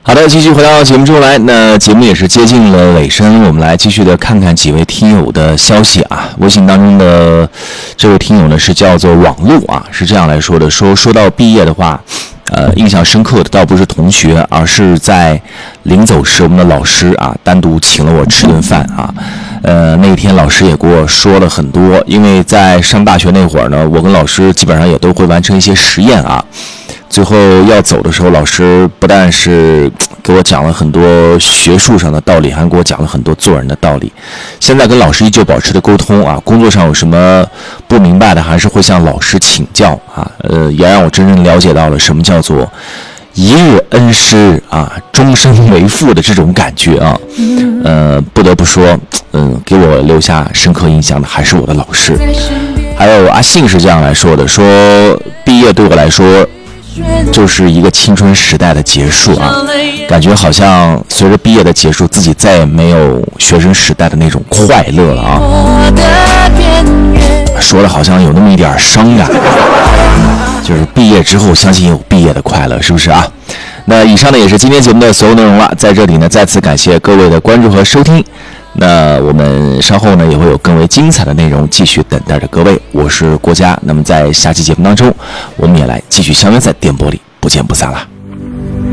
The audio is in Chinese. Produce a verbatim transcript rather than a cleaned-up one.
好的，继续回到节目中来。那节目也是接近了尾声，我们来继续的看看几位听友的消息啊。微信当中的这位听友呢是叫做网路啊，是这样来说的：说说到毕业的话，呃，印象深刻的倒不是同学，而是在临走时，我们的老师啊单独请了我吃顿饭啊。呃，那天老师也给我说了很多，因为在上大学那会儿呢，我跟老师基本上也都会完成一些实验啊。最后要走的时候，老师不但是给我讲了很多学术上的道理，还给我讲了很多做人的道理。现在跟老师依旧保持着沟通啊，工作上有什么不明白的，还是会向老师请教啊。呃，也让我真正了解到了什么叫做一日恩师啊，终身为父的这种感觉啊。呃，不得不说，嗯，给我留下深刻印象的还是我的老师。还有阿信是这样来说的，说毕业对我来说就是一个青春时代的结束啊，感觉好像随着毕业的结束，自己再也没有学生时代的那种快乐了啊。说的好像有那么一点伤感，就是毕业之后相信有毕业的快乐，是不是啊？那以上呢也是今天节目的所有内容了，在这里呢再次感谢各位的关注和收听。那我们稍后呢也会有更为精彩的内容继续等待着各位，我是郭嘉。那么在下期节目当中，我们也来继续相约在电波里，不见不散了。